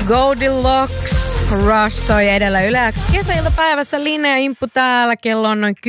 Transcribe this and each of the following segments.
Goldilocks, Rush soi edellä yleäksi. Kesäiltapäivässä Linne ja Imppu täällä. Kello on noin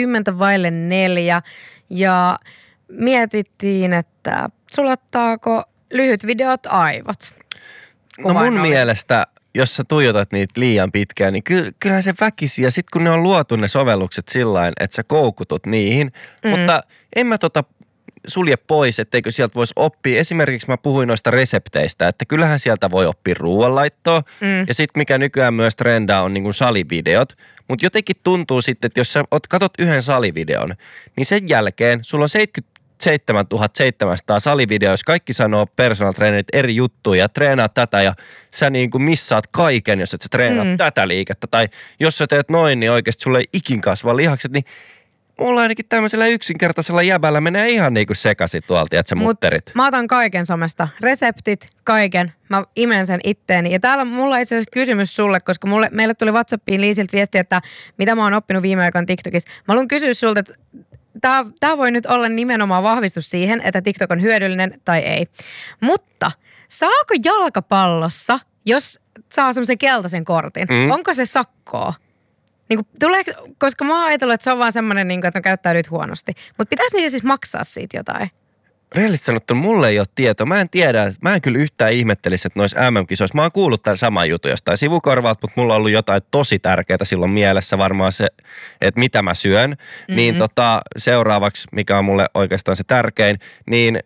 4:10. Ja mietittiin, että sulattaako lyhyt videot aivot? No mun mielestä, jos sä tuijotat niitä liian pitkään, niin kyllähän se väkisi. Ja sit kun ne on luotu ne sovellukset sillain, että sä koukutut niihin. Mutta en mä sulje pois, etteikö sieltä voisi oppia. Esimerkiksi mä puhuin noista resepteistä, että kyllähän sieltä voi oppia ruoanlaittoa. Ja sitten mikä nykyään myös trendaa on niinku salivideot. Mutta jotenkin tuntuu sitten, että jos sä katot yhden salivideon, niin sen jälkeen sulla on 77 700 salivideoa, jos kaikki sanoo personal trainerit eri juttuja ja treenaa tätä ja sä niinku missaat kaiken, jos et sä treenaat tätä liikettä. Tai jos sä teet noin, niin oikeasti sulle ei ikin kasva lihakset, niin mulla ainakin tämmöisellä yksinkertaisella jäbällä menee ihan niinku sekaisin tuolta, että sä mutterit. Mä otan kaiken somesta. Reseptit, kaiken. Mä imen sen itteeni. Ja täällä mulla on itse asiassa kysymys sulle, koska meille tuli WhatsAppiin Liisiltä viestiä, että mitä mä oon oppinut viime aikoina TikTokissa. Mä haluan kysyä sulta, että tää voi nyt olla nimenomaan vahvistus siihen, että TikTok on hyödyllinen tai ei. Mutta saako jalkapallossa, jos saa semmoisen keltaisen kortin, onko se sakkoa? Niin koska mä oon ajatellut, että se on vaan semmoinen, niin että on käyttäydyt huonosti. Mutta pitäisi niitä siis maksaa siitä jotain? Rehellisesti sanottuna, mulle ei ole tietoa. Mä en tiedä, mä en kyllä yhtään ihmettelisi, että noissa MM-kisoissa. Mä oon kuullut tämän saman jutun jostain sivukorvalta, mutta mulla on ollut jotain tosi tärkeää silloin mielessä. Varmaan se, että mitä mä syön. Niin seuraavaksi, mikä on mulle oikeastaan se tärkein, niin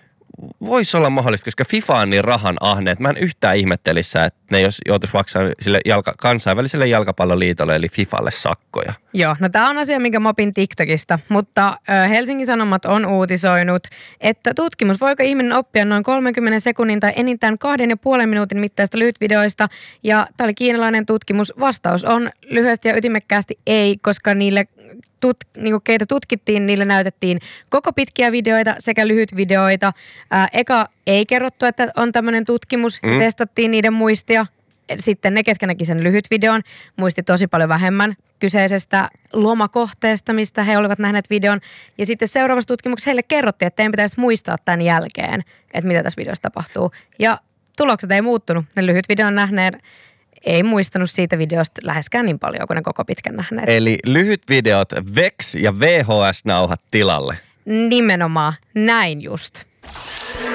voisi olla mahdollista, koska FIFA on niin rahan ahne, että mä en yhtään ihmettelisi, että ne jos joutuisi maksamaan sille kansainväliselle jalkapalloliitolle eli FIFAlle sakkoja. Joo, no tää on asia, minkä mä opin TikTokista, mutta Helsingin Sanomat on uutisoinut, että tutkimus, voiko ihminen oppia noin 30 sekunnin tai enintään 2,5 minuutin mittaista lyhytvideoista, ja tää oli kiinalainen tutkimus. Vastaus on lyhyesti ja ytimekkäästi ei, koska niille keitä tutkittiin, niille näytettiin koko pitkiä videoita sekä lyhytvideoita. Eka ei kerrottu, että on tämmöinen tutkimus, testattiin niiden muistia. Sitten ne, ketkä näki sen lyhytvideon, muisti tosi paljon vähemmän kyseisestä lomakohteesta, mistä he olivat nähneet videon. Ja sitten seuraavassa tutkimuksessa heille kerrottiin, että teidän pitäisi muistaa tämän jälkeen, että mitä tässä videossa tapahtuu. Ja tulokset ei muuttunut. Ne lyhytvideon nähneet ei muistanut siitä videosta läheskään niin paljon kuin ne koko pitkän nähneet. Eli lyhyt videot, VEX ja VHS-nauhat tilalle. Nimenomaan, näin just.